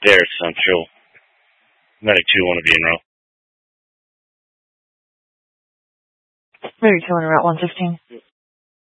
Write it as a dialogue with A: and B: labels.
A: Derek Central. Medic 2 want to be en route.
B: Medic 2 on Route 115.